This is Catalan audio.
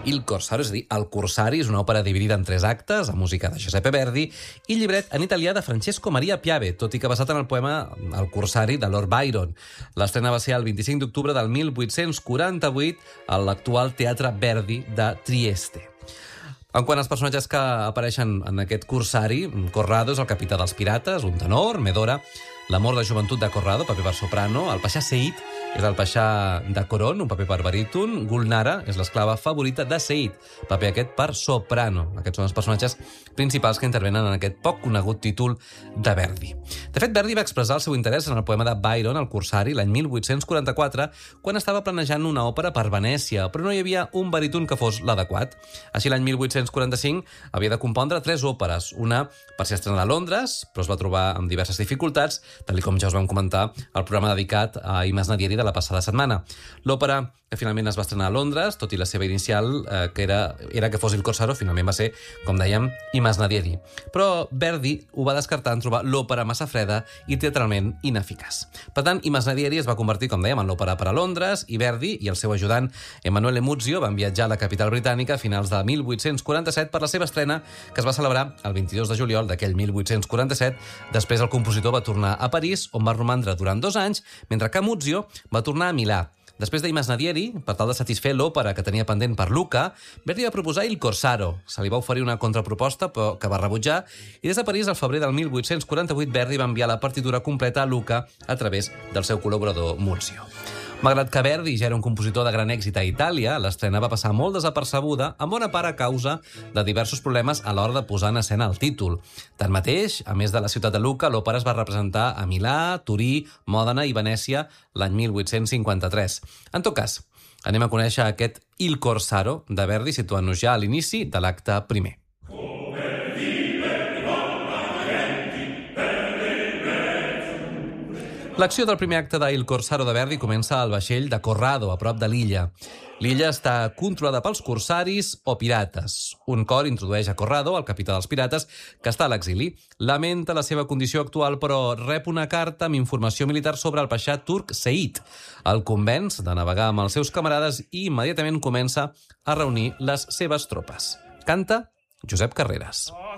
Il Corsaro, és a dir, El Corsari, és una òpera dividida en 3 actes, amb música de Giuseppe Verdi, i llibret en italià de Francesco Maria Piave, tot i que basat en el poema El Corsari de Lord Byron. L'estrena va ser el 25 d'octubre del 1848 a l'actual Teatre Verdi de Trieste. En quant als personatges que apareixen en aquest Corsari, Corrado és el capità dels pirates, un tenor, Medora, l'amor de joventut de Corrado, paper per soprano, el paixà Seid és el paixà de Coron, un paper per baríton, Gulnara és l'esclava favorita de Seid, paper aquest per soprano. Aquests són els personatges principals que intervenen en aquest poc conegut títol de Verdi. De fet, Verdi va expressar el seu interès en el poema de Byron, El Corsari, l'any 1844, quan estava planejant una òpera per Venècia, però no hi havia un baríton que fos l'adequat. Així, l'any 1845 havia de compondre 3 òperes, una per ser estrenada a Londres, però es va trobar amb diverses dificultats, tal com ja us vam comentar al programa dedicat a Imas Nadieri de la passada setmana. L'òpera que finalment es va estrenar a Londres, tot i la seva inicial, que era que fos Il Corsaro, finalment va ser, com dèiem, Imas Nadieri. Però Verdi ho va descartar en trobar l'òpera massa freda i teatralment ineficaç. Per tant, Imas Nadieri es va convertir, com dèiem, en l'òpera per a Londres, i Verdi i el seu ajudant Emanuele Muzio van viatjar a la capital britànica a finals de 1847 per la seva estrena, que es va celebrar el 22 de juliol d'aquell 1847. Després el compositor va tornar a París, on va romandre durant 2 anys, mentre que Muzio va tornar a Milà. Després d'Imas Nadieri, per tal de satisfer l'òpera que tenia pendent per Luca, Verdi va proposar Il Corsaro. Se li va oferir una contraproposta, però que va rebutjar, i des de París, al febrer del 1848, Verdi va enviar la partitura completa a Luca a través del seu col·laborador Muzio. Malgrat que Verdi ja era un compositor de gran èxit a Itàlia, l'estrena va passar molt desapercebuda, en bona part a causa de diversos problemes a l'hora de posar en escena el títol. Tanmateix, a més de la ciutat de Lucca, l'òpera es va representar a Milà, Turí, Mòdena i Venècia l'any 1853. En tot cas, anem a conèixer aquest Il Corsaro de Verdi, situant-nos ja a l'inici de l'acte primer. L'acció del primer acte de Il Corsaro de Verdi comença al vaixell de Corrado, a prop de l'illa. L'illa està controlada pels corsaris o pirates. Un cor introdueix a Corrado, el capità dels pirates, que està a l'exili. Lamenta la seva condició actual, però rep una carta amb informació militar sobre el paixà turc Seid. El convenç de navegar amb els seus camarades i immediatament comença a reunir les seves tropes. Canta Josep Carreras.